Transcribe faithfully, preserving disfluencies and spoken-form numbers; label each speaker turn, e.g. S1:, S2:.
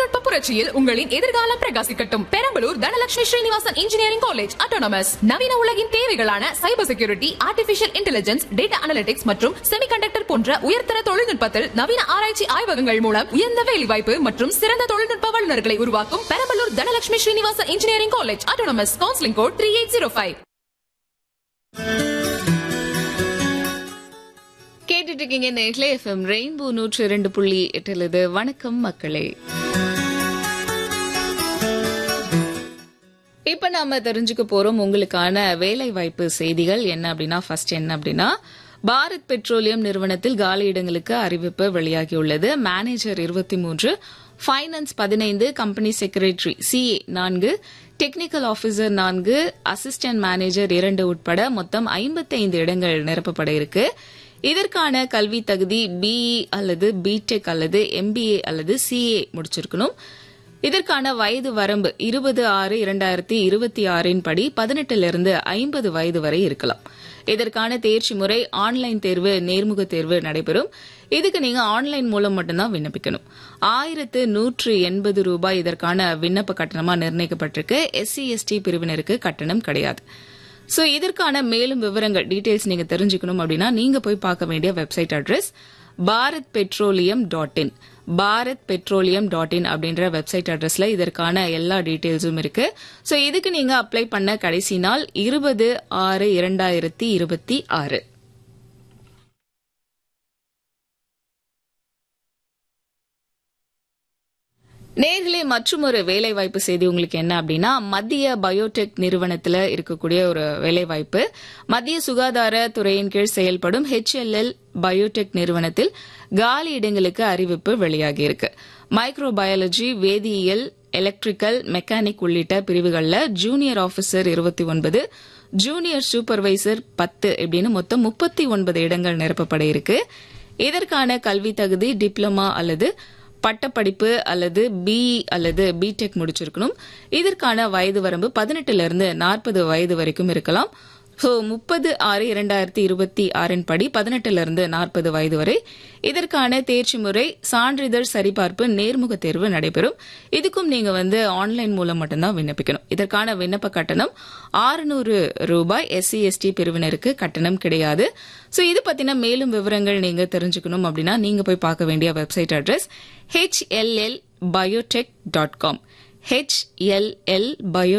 S1: தொழில்நுட்ப புரட்சியில் உங்களின் எதிர்காலம் பிரகாசிக்கட்டும். Perambalur Dhanalakshmi Srinivasan engineering college autonomous நவீன உலகின் தேவைகளான cyber security, artificial intelligence, data analytics மற்றும் செமிகண்டக்டர் போன்ற உயர்தர தொழில்நுட்பத்தில் நவீன ஆராய்ச்சி ஆய்வகங்கள் மூலம் உயர்ந்த வேலைவாய்ப்பு மற்றும் சிறந்த தொழில்நுட்ப வல்லுநர்களை உருவாக்கும் Perambalur Dhanalakshmi Srinivasan engineering college autonomous. Counselling code three eight zero five.
S2: கேட்டுட்டு இருக்கீங்க நேர்ல எஃப்எம் ரெயின்போ நூற்று இரண்டு புள்ளி எட்டுலது. வணக்கம் மக்களே. இப்ப நாம தெரிஞ்சுக்க போறோம் உங்களுக்கான வேலை வாய்ப்பு செய்திகள் என்ன அப்படின்னா, ஃபர்ஸ்ட் என்ன அப்படின்னா, பாரத் பெட்ரோலியம் நிறுவனத்தில் காலியிடங்களுக்கு அறிவிப்பு வெளியாகியுள்ளது. மேனேஜர் இருபத்தி மூன்று, ஃபைனான்ஸ் பதினைந்து, கம்பெனி செக்ரட்டரி சிஏ நான்கு, டெக்னிக்கல் ஆபீசர் நான்கு, அசிஸ்டன்ட் மேனேஜர் இரண்டு உட்பட மொத்தம் ஐம்பத்தைந்து இடங்கள் நிரப்பப்பட இருக்கு. இதற்கான கல்வி தகுதி பிஇ அல்லது பிடெக் அல்லது எம்பிஏ அல்லது சிஏ முடிச்சிருக்கணும். இதற்கான வயது வரம்பு இருபது ஆறு இரண்டாயிரத்தி இருபத்தி ஆறின் படி பதினெட்டிலிருந்து ஐம்பது வயது வரை இருக்கலாம். இதற்கான தேர்ச்சி முறை ஆன்லைன் தேர்வு, நேர்முக தேர்வு நடைபெறும். இதுக்கு நீங்க ஆன்லைன் மூலம் மட்டும்தான் விண்ணப்பிக்கணும். ஆயிரத்து நூற்று எண்பது ரூபாய் இதற்கான விண்ணப்ப கட்டணமா நிர்ணயிக்கப்பட்டிருக்கு. எஸ்சி எஸ்டி பிரிவினருக்கு கட்டணம் கிடையாது. சோ இதற்கான மேலும் விவரங்கள் டீடைல்ஸ் நீங்க தெரிஞ்சுக்கணும் அப்படின்னா நீங்க போய் பார்க்க வேண்டிய website address Bharat petroleum dot in Bharat petroleum dot in அப்படின்ற வெப்சைட் அட்ரஸ்ல இதற்கான எல்லா டீடைல்ஸும் இருக்கு. சோ இதுக்கு நீங்க அப்ளை பண்ண கடைசி நாள் இருபது ஆறு இரண்டாயிரத்தி இருபத்தி ஆறு. நேர்களே, மற்றும் ஒரு வேலைவாய்ப்பு செய்தி உங்களுக்கு என்ன அப்படின்னா, மத்திய பயோடெக் நிறுவனத்தில் இருக்கக்கூடிய ஒரு வேலைவாய்ப்பு. மத்திய சுகாதார துறையின் கீழ் செயல்படும் ஹெச்எல்எல் பயோடெக் நிறுவனத்தில் காலி இடங்களுக்கு அறிவிப்பு வெளியாகியிருக்கு. மைக்ரோபயாலஜி, வேதியியல், எலக்ட்ரிக்கல், மெக்கானிக் உள்ளிட்ட பிரிவுகளில் ஜூனியர் ஆபீசர் இருபத்தி ஒன்பது, ஜூனியர் சூப்பர்வைசர் பத்து இப்படின்னு மொத்தம் முப்பத்தி ஒன்பது இடங்கள் நிரப்பப்பட இருக்கு. இதற்கான கல்வி தகுதி டிப்ளமா அல்லது பட்டப்படிப்பு அல்லது பிஇ அல்லது பிடெக் முடிச்சிருக்கணும். இதற்கான வயது வரம்பு பதினெட்டுல நாற்பது வயது வரைக்கும் இருக்கலாம். சோ முப்பது ஆறு இரண்டாயிரத்தி இருபத்தி ஆறின் படி பதினெட்டுல இருந்து நாற்பது வயது வரை. இதற்கான தேர்ச்சி முறை சான்றிதழ் சரிபார்ப்பு, நேர்முக தேர்வு நடைபெறும். இதுக்கும் நீங்க வந்து ஆன்லைன் மூலம் மட்டும்தான் விண்ணப்பிக்கணும். இதற்கான விண்ணப்ப கட்டணம் ஆறுநூறு ரூபாய். எஸ்சி எஸ்டி பிரிவினருக்கு கட்டணம் கிடையாது. சோ இது பத்தின மேலும் விவரங்கள் நீங்க தெரிஞ்சுக்கணும் அப்படின்னா நீங்க போய் பார்க்க வேண்டிய website address HLL Biotech dot com HLL bio